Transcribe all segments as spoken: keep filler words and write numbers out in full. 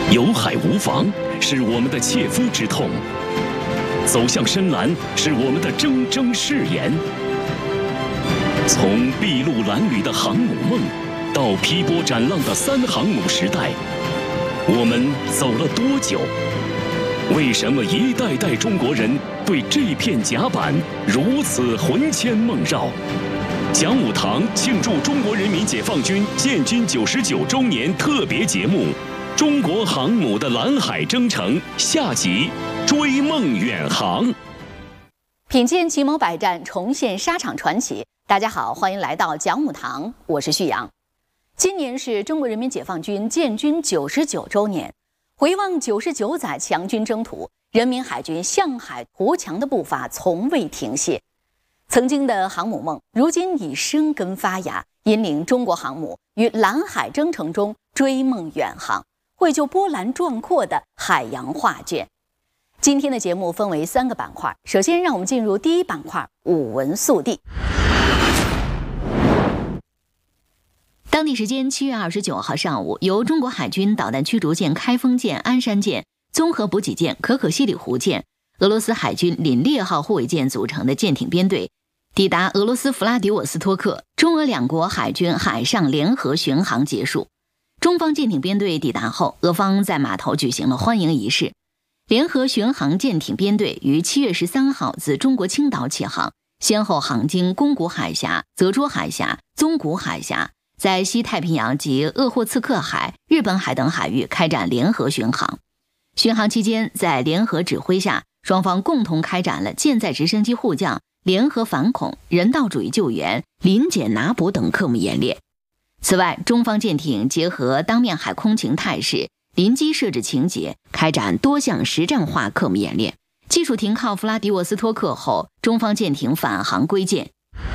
有海无防是我们的切肤之痛，走向深蓝是我们的铮铮誓言。从筚路蓝缕的航母梦，到劈波斩浪的三航母时代，我们走了多久？为什么一代代中国人对这片甲板如此魂牵梦绕？讲武堂庆祝中国人民解放军建军九十九周年特别节目《中国航母的蓝海征程》下集《追梦远航》。 品鉴奇谋百战，重现沙场传奇。大家好，欢迎来到讲武堂，我是旭阳。今年是中国人民解放军建军九十九周年，回望九十九载强军征途，人民海军向海图强的步伐从未停歇。曾经的航母梦，如今已生根发芽，引领中国航母于蓝海征程中追梦远航，绘就波澜壮阔的海洋画卷。今天的节目分为三个板块，首先让我们进入第一板块武文速递。当地时间七月二十九号上午，由中国海军导弹驱逐舰开封舰、鞍山舰、综合补给舰可可西里湖舰、俄罗斯海军凛冽号护卫舰组成的舰艇编队抵达俄罗斯弗拉迪沃斯托克，中俄两国海军海上联合巡航结束。中方舰艇编队抵达后，俄方在码头举行了欢迎仪式。联合巡航舰艇编队于七月十三号自中国青岛起航，先后航经宫古海峡、泽捉海峡、宗谷海峡，在西太平洋及鄂霍次克海、日本海等海域开展联合巡航。巡航期间，在联合指挥下，双方共同开展了舰载直升机护降、联合反恐、人道主义救援、临检拿捕等科目演练。此外，中方舰艇结合当面海空情态势、临机设置情节，开展多项实战化科目演练。技术停靠弗拉迪沃斯托克后，中方舰艇返航归舰。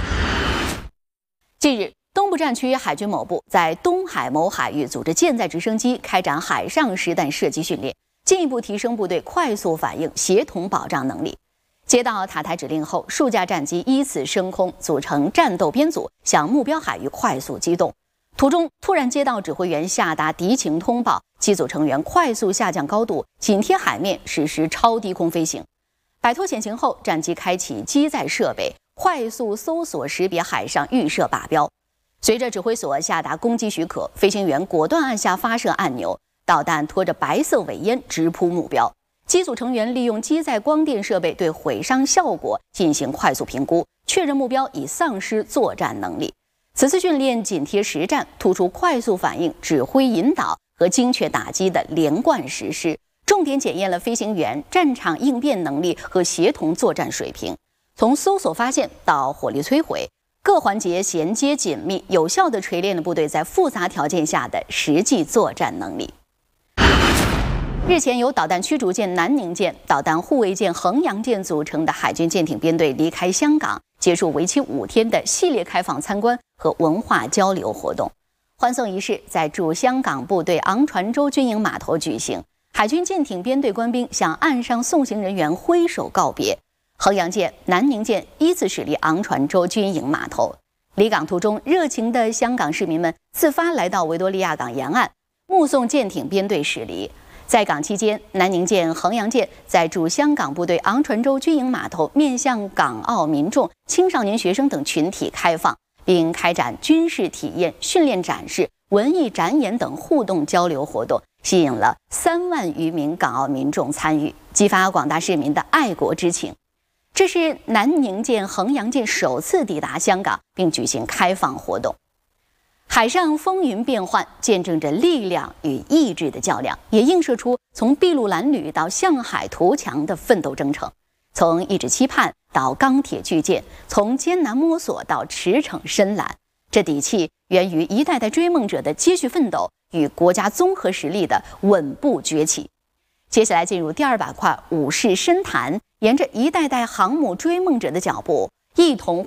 近日，东部战区海军某部在东海某海域组织舰载直升机开展海上实弹射击训练，进一步提升部队快速反应、协同保障能力。接到塔台指令后，数架战机依次升空，组成战斗编组，向目标海域快速机动。途中突然接到指挥员下达敌情通报，机组成员快速下降高度，紧贴海面实施超低空飞行。摆脱险情后，战机开启机载设备，快速搜索识别海上预设靶标。随着指挥所下达攻击许可，飞行员果断按下发射按钮，导弹拖着白色尾烟直扑目标。机组成员利用机载光电设备对毁伤效果进行快速评估，确认目标已丧失作战能力。此次训练紧贴实战，突出快速反应、指挥引导和精确打击的连贯实施，重点检验了飞行员战场应变能力和协同作战水平。从搜索发现到火力摧毁，各环节衔接紧密，有效地锤炼了部队在复杂条件下的实际作战能力。日前，由导弹驱逐舰南宁舰、导弹护卫舰衡阳舰组成的海军舰艇编队离开香港，结束为期五天的系列开放参观和文化交流活动。欢送仪式在驻香港部队昂船洲军营码头举行，海军舰艇编队官兵向岸上送行人员挥手告别。衡阳舰、南宁舰依次驶离昂船洲军营码头。离港途中，热情的香港市民们自发来到维多利亚港沿岸，目送舰艇编队驶离。在港期间，南宁舰、衡阳舰在驻香港部队昂船洲军营码头面向港澳民众、青少年学生等群体开放，并开展军事体验、训练展示、文艺展演等互动交流活动，吸引了三万余名港澳民众参与，激发广大市民的爱国之情。这是南宁舰、衡阳舰首次抵达香港并举行开放活动。海上风云变幻，见证着力量与意志的较量，也映射出从筚路蓝缕到向海图强的奋斗征程，从意志期盼到钢铁巨舰，从艰难摸索到驰骋深蓝。这底气源于一代代追梦者的接续奋斗与国家综合实力的稳步崛起。接下来进入第二板块武士深谈，沿着一代代航母追梦者的脚步，一同